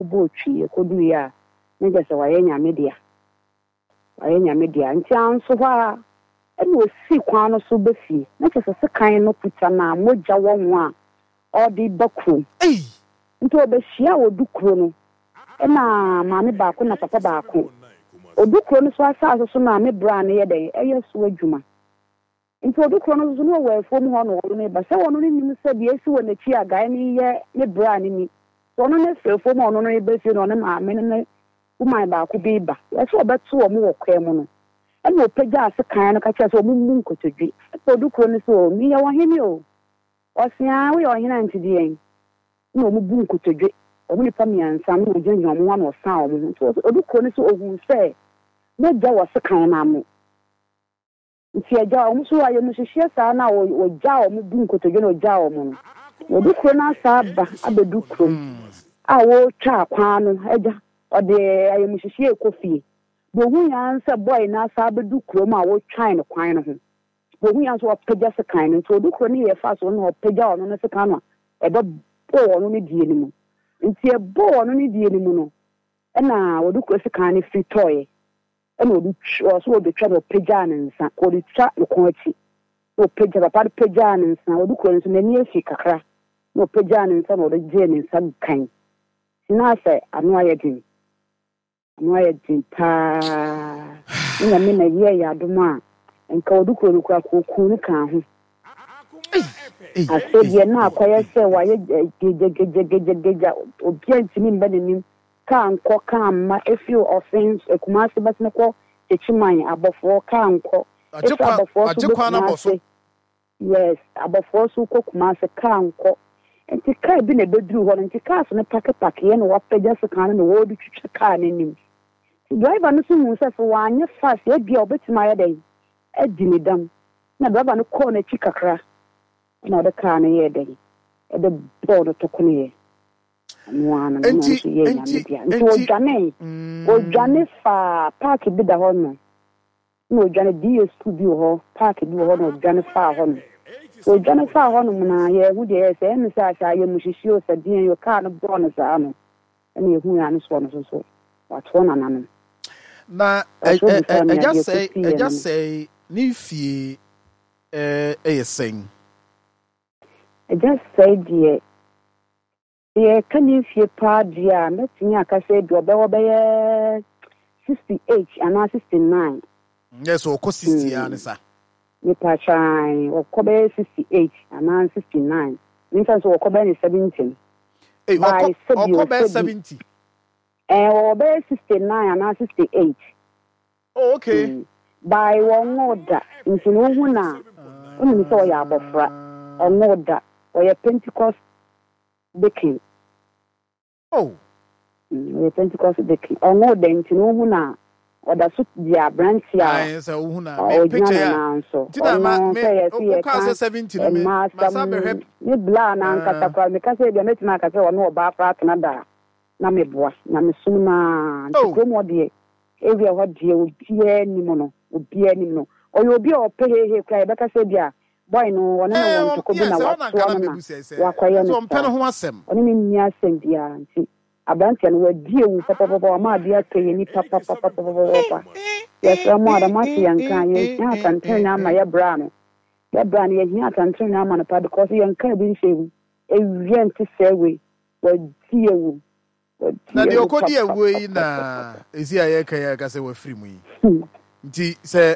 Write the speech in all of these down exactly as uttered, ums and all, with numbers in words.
botwi ekodu ya ne gese wa yenya media wa yenya media nti anso hwa ene osi kwan no so befi na kese se kan no puta na moja wonwo a odi bakru eh nti obehia odukro no ena maame baako na papa baako odukro no so asa so na me bra ne ye den eye so adwuma nti odukro no so no wafo mu ho no wo ne ba se wono ni nim se bi esi wona chi aga ni ye me bra ne ni wono ne fefo mu ono no e be fi no ne maame ne umai baako bi ba yeso obeto wo mu wo kwa mu no ena opagya ase kan no ka kya so mu mu nkotodwi odukro no so mi ye wo hemi o osia wo ye ohina ntidi en na omu bu nkotodwe omu nipa miansa no gyenye omu wa no sa omu so odukro no so ohun se na gya wo se kan na mu nti agya omu so aye mu hihie sa na wo gya omu bu nkotodwe na gya omu no odukro na sa ba abedukro a wo twa kwan no agya ode aye mu hihie ekofie bo hu yansa boy na sa abedukro ma wo twan no kwan no ho bo hu yansa wo pagya se kan no so odukro ni ye fa so no pagya ono no se kan no ebe bo ono ni die ni mu nti e bo ono ni die ni mu no ena odukro se kan ni free toy ena odu so odutwa no pagya nsa odutwa no kwachi o pagya papa pagya nsa odukro nso nani afi kakra no pagya nsa no odje nsa kan na se anu ayedin anu ayedin pa ina me na ye ya doma nka odukro no kwa koku ni kan ho asebie na akoye se waye gegegegegegeja obianti ni mba nim ka anko ka amma efi offense ekumase basne ko echiman abofo ka anko ajekwa na boso yes abofo so ko kumase ka anko enti ka bi na bedru ho enti ka so ne pake pake ye no wapagya se kan no wodu twitwa ka nanim driver no so mu se fo wanye fast e bia obetima ye den adini dam na driver no ko na chi kakra na de ka na ye den e de bodo to ko ne nwana na enti enti enti o dwane o dwane fa park bi da ho no no dwane di studio ho park bi ho no dwane fa ho no o dwane fa ho no na ye hu de se en sa sa ye mushishio sa din yo ka no bro no sa no ene hu ya no so no so so wato na na no na I just say I just say ni fie eh eh sen I just say die ye kan ni fie pa dia na tinya ka say do be wo be sixty-eight and sixty-nine yes o ko sixty ya ne sa ni pa chai o ko be sixty-eight and sixty-nine ni fa so o ko be seventy eh o ko be seventy eh o be sixty-nine and sixty-eight oh okay mm. By one order nti no hu na onu so ya abofra on order or your Pentecost baking oh mm, your Pentecost baking on order nti no hu na oda so dia branch ya ai so hu na me picture ya ti na ma me o ka seventy no me ma sa be hep ni bla na nkata kwa me ka say dia metima ka say ono oba afra Canada na me boa na me sum na nti ko mo de ewi ho de obia ni mo no obia ni no oyo obi o pe he he kwa e beka say bia boy no wona no won to ko bi na wa so wa kwaye no so mpe no ho asem oni ni ni asem bia nti abrantia no wadi ewu papa papa ma bia keye ni papa papa papa yes mo ada ma ti yanka ye ya tantre na ma ya bra no ya bra no ye hia tantre na ma no pa because yanka bi shewu ewie nti sewe wadi ewu na de okodi ewu yi na ezi aye ka ya ka se wa free mu yi nti se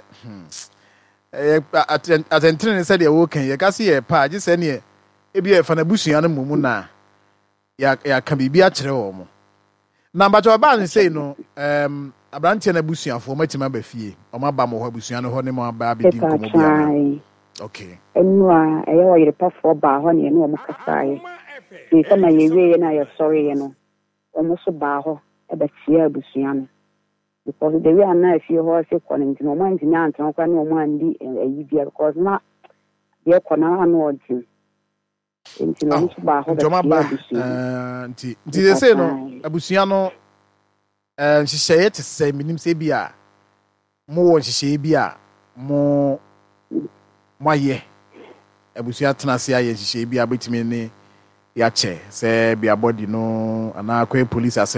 eh atentre ne se de wo kan ye ka se ye pa je se ne e bi e fa na busua no mumu na ya ya ka bibi a kire wo mo na ba to ba ne sei no em abrantie na busuafo matima ba fie o ma ba mo ho busua no ho ne mo ba bi din komo bia okay enu a e yo yire pa fo ba ho ne no mo kasaye ni sama ye we na ya sorry ye no o mo so ba ho e ba tia busua no because the way na fie ho se ko ne no man tinya antan kwa ne o mo andi ayi bia because na ye ko na na oji nti no mo so ba ho ba eh nti nti they say no abusua no eh nhihye te se minim se bia mo wo nhihye bia mo mo aye abusua tena se aye nhihye bia betimi ne ya che se bia body no ana kwa police